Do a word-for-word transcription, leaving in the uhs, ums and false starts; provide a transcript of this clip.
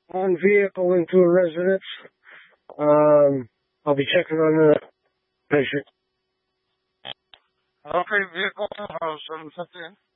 on vehicle into a residence. Um, I'll be checking on the patient. Okay, vehicle to house seven fifteen.